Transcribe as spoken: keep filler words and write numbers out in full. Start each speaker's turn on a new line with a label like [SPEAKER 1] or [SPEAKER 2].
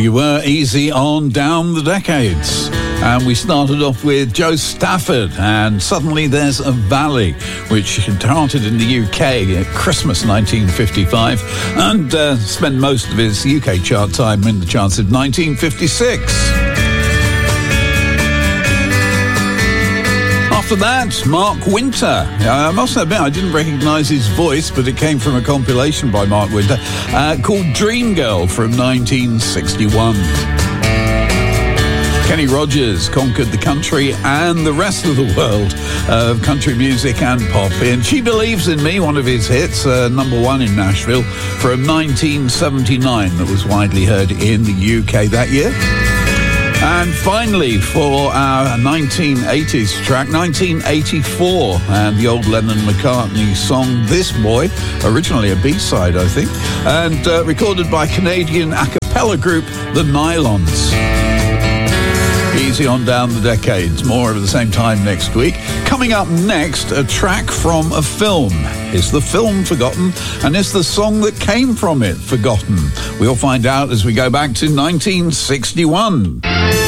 [SPEAKER 1] You were easy on Down the Decades. And we started off with Joe Stafford and Suddenly There's a Valley, which charted in the U K at Christmas nineteen fifty-five and uh, spent most of his U K chart time in the charts of nineteen fifty-six. After that, Mark Winter. Uh, I must admit, I didn't recognise his voice, but it came from a compilation by Mark Winter uh, called Dream Girl from nineteen sixty-one. Kenny Rogers conquered the country and the rest of the world of country music and pop. And She Believes in Me, one of his hits, uh, number one in Nashville from nineteen seventy-nine, that was widely heard in the U K that year. And finally, for our nineteen eighties track, nineteen eighty-four, and the old Lennon-McCartney song This Boy, originally a B-side, I think, and uh, recorded by Canadian a cappella group The Nylons. Easy on Down the Decades. More of the same time next week. Coming up next, a track from a film. Is the film forgotten? And is the song that came from it forgotten? We'll find out as we go back to nineteen sixty-one.